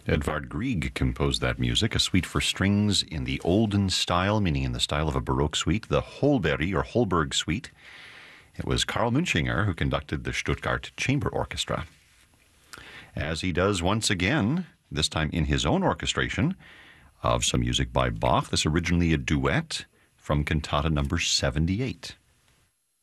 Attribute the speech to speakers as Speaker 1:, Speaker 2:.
Speaker 1: Edvard Grieg composed that music, a suite for strings in the olden style, meaning in the style of a Baroque suite, the Holberg or Holberg suite. It was Karl Munchinger who conducted the Stuttgart Chamber Orchestra. As he does once again, this time in his own orchestration, of some music by Bach. This originally a duet from Cantata number 78.